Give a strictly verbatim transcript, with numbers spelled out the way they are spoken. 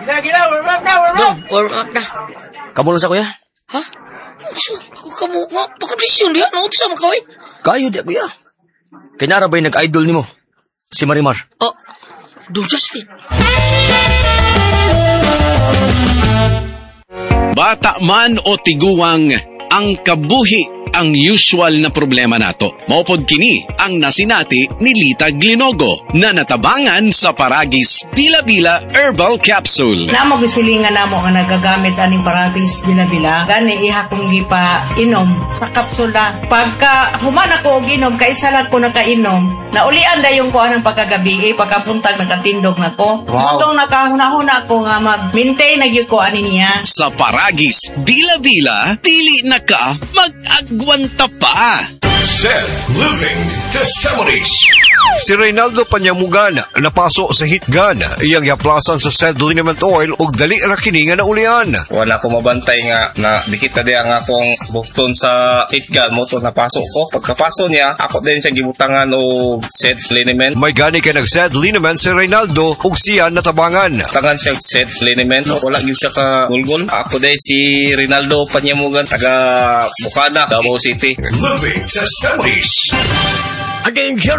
warm up na, warm up. Warm up na. Kamu lang sa kuya? Ha? So, ako kamu, pakondisyon diya. Ano ito sa mga kawin? Kayo di kuya. Kanyara ba'y nag-idol ni mo? Si Marimar. Oh, Don Justin. Bata man o tiguwang, ang kabuhi ang usual na problema nato. Maupod kini ang nasinati ni Lita Glinogo na natabangan sa Paragis Bila-Bila Herbal Capsule. Namo gisilingan namo nga nagagamit aning Paragis Bila-Bila. Gani iha kong gipa inom sa kapsula. Pagka human ako og inom, kaisa lang ko nakainom. Naulian dayon ko anang pagkagabi, eh, pagkapuntag nakatindog na ko. Wow. Itong nakahuna-huna ko nga mag-maintain na gyud ko ani niya. Sa Paragis Bila-Bila, dili na ka mag-agwanta pa. Zed Living Testimonies. Si Reynaldo Panyamugan napaso sa hitgan iyang yaplasan sa Zed Liniment Oil ug dali ra kini nga naulian. Wala ko mabantay nga na dikit na di ang akong bukton sa hitgan mo to napasok ko. Pagkapaso niya, ako din siya gibutangan o Zed Liniment. May gani kay nag Zed Liniment si Reynaldo ug siya natabangan. Tangan siya Zed Liniment. Wala gyud siya ka gulgol. Ako din si Reynaldo Panyamugan, taga Bukana, Davao City. Living Testimonies. Attention!